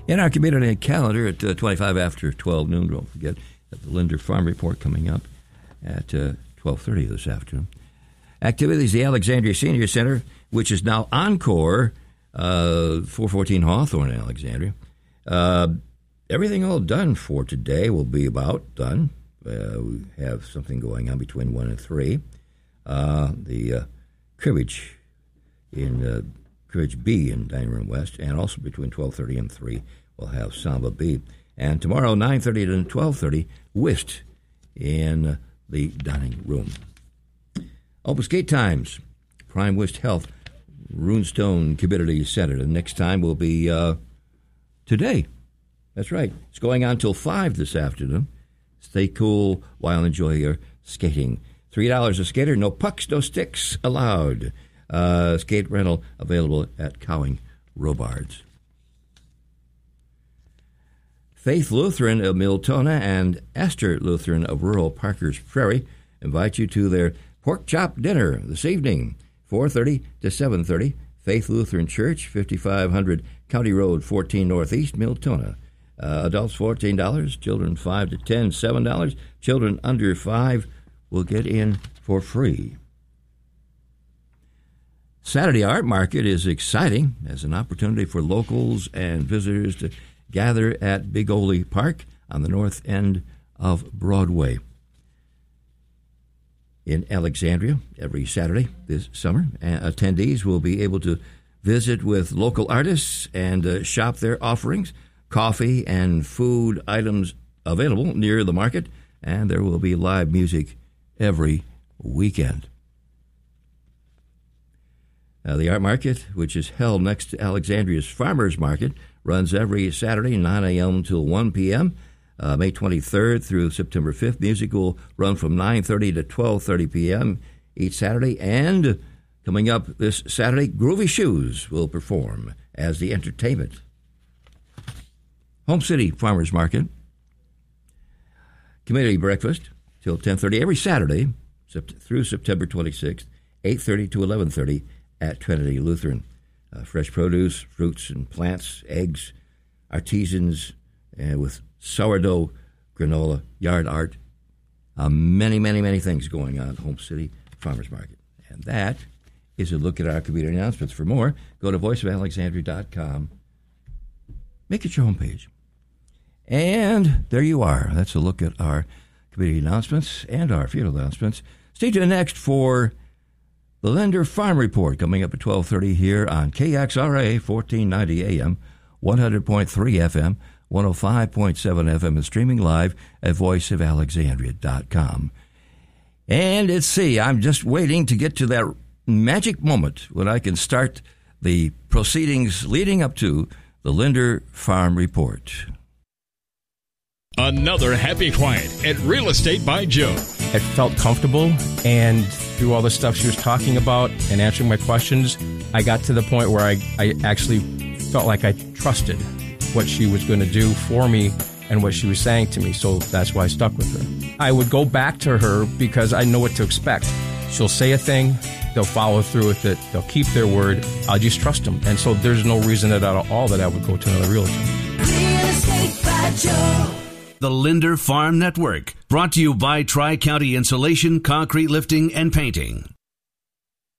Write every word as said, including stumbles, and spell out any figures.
In our community calendar at uh, twenty-five after twelve noon, don't forget that the Linder Farm Report coming up at uh, twelve thirty this afternoon. Activities, the Alexandria Senior Center, which is now Encore, uh, four fourteen Hawthorne, Alexandria. Uh, everything all done for today will be about done. Uh, we have something going on between one and three. Uh, the uh, cribbage in uh, cribbage B in Dining Room West, and also between twelve thirty and three, we'll have Samba B. And tomorrow, nine thirty to twelve thirty, whist in uh, the dining room. Opus Gate Times, Prime Whist Health, Runestone Community Center. The next time will be uh, today. That's right. It's going on till five this afternoon. Stay cool while enjoy your skating. three dollars a skater, no pucks, no sticks allowed. Uh, skate rental available at Cowing Robards. Faith Lutheran of Miltona and Esther Lutheran of rural Parker's Prairie invite you to their pork chop dinner this evening, four thirty to seven thirty. Faith Lutheran Church, fifty-five hundred County Road, fourteen Northeast, Miltona. Uh, adults fourteen dollars, children five to ten, seven dollars. Children under five will get in for free. Saturday Art Market is exciting as an opportunity for locals and visitors to gather at Big Ole Park on the north end of Broadway. In Alexandria, every Saturday this summer, attendees will be able to visit with local artists and uh, shop their offerings, coffee and food items available near the market, and there will be live music every weekend. Uh, the art market, which is held next to Alexandria's Farmers Market, runs every Saturday, nine a.m. till one p.m., uh, May twenty-third through September fifth. Music will run from nine thirty to twelve thirty p.m. each Saturday. And coming up this Saturday, Groovy Shoes will perform as the entertainment. Home City Farmers Market, community breakfast till ten thirty every Saturday sept- through September twenty-sixth, eight thirty to eleven thirty at Trinity Lutheran. Uh, fresh produce, fruits and plants, eggs, artisans, and with sourdough, granola, yard art, uh, many, many, many things going on at Home City Farmers Market. And that is a look at our community announcements. For more, go to voice of alexandria dot com. Make it your homepage. And there you are. That's a look at our community announcements and our field announcements. Stay tuned next for the Linder Farm Report, coming up at twelve thirty here on K X R A, fourteen ninety A M, one hundred point three F M, one oh five point seven F M, and streaming live at voice of alexandria dot com. And let's see, I'm just waiting to get to that magic moment when I can start the proceedings leading up to the Linder Farm Report. Another happy client at Real Estate by Joe. I felt comfortable, and through all the stuff she was talking about and answering my questions, I got to the point where I, I actually felt like I trusted what she was going to do for me and what she was saying to me, so that's why I stuck with her. I would go back to her because I know what to expect. She'll say a thing, they'll follow through with it, they'll keep their word, I'll just trust them. And so there's no reason at all that I would go to another realtor. Real Estate by Joe. The Linder Farm Network, brought to you by Tri-County Insulation, Concrete Lifting, and Painting.